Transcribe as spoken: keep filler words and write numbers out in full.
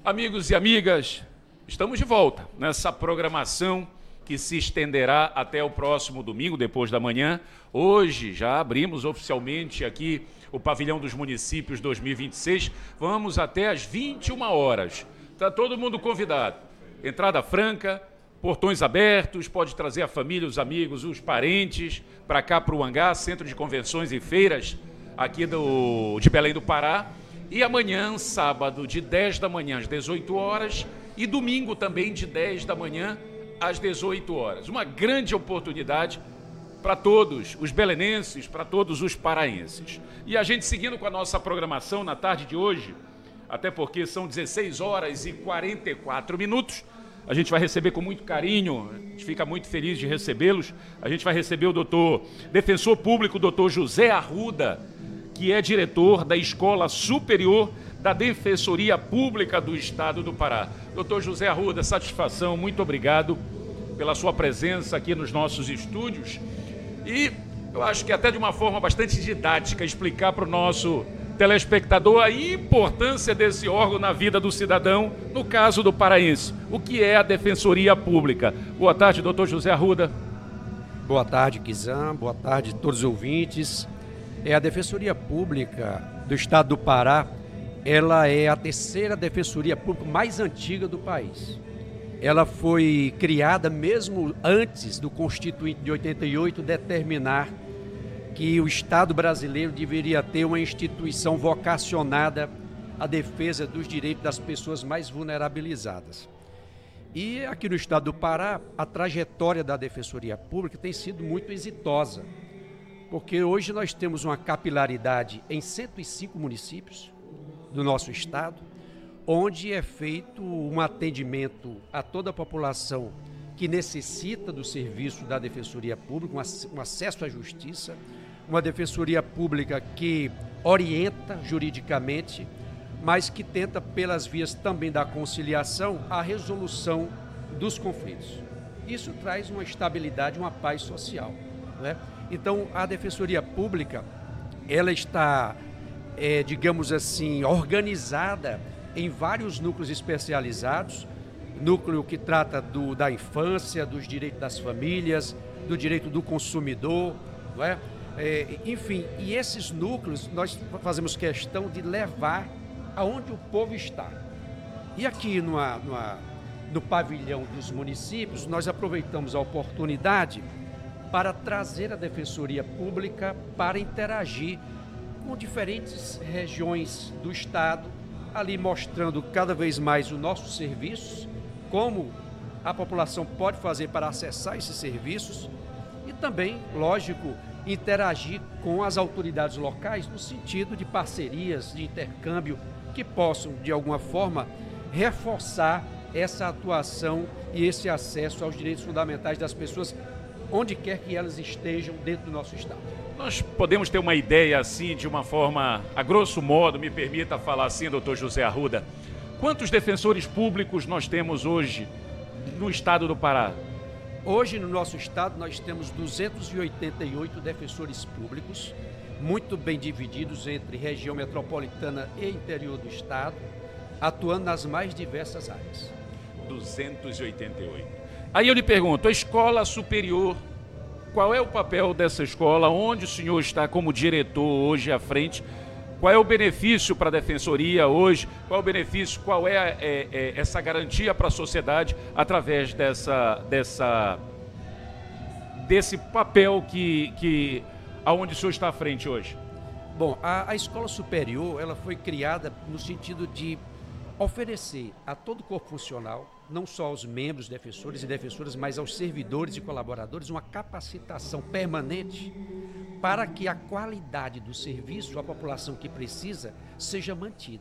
Amigos e amigas, estamos de volta nessa programação que se estenderá até o próximo domingo, depois da manhã. Hoje já abrimos oficialmente aqui o Pavilhão dos Municípios dois mil e vinte e seis. Vamos até às vinte e uma horas. Está todo mundo convidado. Entrada franca, portões abertos, pode trazer a família, os amigos, os parentes para cá, para o Hangar, Centro de Convenções e Feiras, aqui do, de Belém do Pará. E amanhã, sábado, de dez da manhã às dezoito horas e domingo também de dez da manhã às dezoito horas. Uma grande oportunidade para todos os belenenses, para todos os paraenses. E a gente seguindo com a nossa programação na tarde de hoje, até porque são dezesseis horas e quarenta e quatro minutos, a gente vai receber com muito carinho, a gente fica muito feliz de recebê-los. A gente vai receber o doutor, defensor público, doutor José Arruda, que é diretor da Escola Superior da Defensoria Pública do Estado do Pará. Doutor José Arruda, satisfação, muito obrigado pela sua presença aqui nos nossos estúdios. E eu acho que até de uma forma bastante didática, explicar para o nosso telespectador a importância desse órgão na vida do cidadão, no caso do paraense. O que é a Defensoria Pública? Boa tarde, doutor José Arruda. Boa tarde, Kizan. Boa tarde a todos os ouvintes. É a Defensoria Pública do Estado do Pará, ela é a terceira Defensoria Pública mais antiga do país. Ela foi criada mesmo antes do Constituinte de oitenta e oito determinar que o Estado brasileiro deveria ter uma instituição vocacionada à defesa dos direitos das pessoas mais vulnerabilizadas. E aqui no Estado do Pará, a trajetória da Defensoria Pública tem sido muito exitosa, porque hoje nós temos uma capilaridade em cento e cinco municípios do nosso estado, onde é feito um atendimento a toda a população que necessita do serviço da Defensoria Pública, um acesso à justiça, uma Defensoria Pública que orienta juridicamente, mas que tenta, pelas vias também da conciliação, a resolução dos conflitos. Isso traz uma estabilidade, uma paz social, né? Então, a Defensoria Pública, ela está, é, digamos assim, organizada em vários núcleos especializados, núcleo que trata do, da infância, dos direitos das famílias, do direito do consumidor, não é? É, enfim, e esses núcleos nós fazemos questão de levar aonde o povo está. E aqui numa, numa, no pavilhão dos municípios, nós aproveitamos a oportunidade para trazer a Defensoria Pública para interagir com diferentes regiões do Estado, ali mostrando cada vez mais os nossos serviços, como a população pode fazer para acessar esses serviços e também, lógico, interagir com as autoridades locais no sentido de parcerias, de intercâmbio, que possam, de alguma forma, reforçar essa atuação e esse acesso aos direitos fundamentais das pessoas, onde quer que elas estejam dentro do nosso estado. Nós podemos ter uma ideia assim, de uma forma, a grosso modo, me permita falar assim, doutor José Arruda, quantos defensores públicos nós temos hoje no estado do Pará? Hoje, no nosso estado, nós temos duzentos e oitenta e oito defensores públicos, muito bem divididos entre região metropolitana e interior do estado, atuando nas mais diversas áreas. duzentos e oitenta e oito. Aí eu lhe pergunto, a escola superior, qual é o papel dessa escola? Onde o senhor está como diretor hoje à frente? Qual é o benefício para a Defensoria hoje? Qual é o benefício, qual é, é, é essa garantia para a sociedade através dessa, dessa, desse papel que, que, aonde o senhor está à frente hoje? Bom, a, a escola superior, ela foi criada no sentido de oferecer a todo o corpo funcional, não só aos membros, defensores e defensoras, mas aos servidores e colaboradores, uma capacitação permanente para que a qualidade do serviço à população que precisa seja mantida.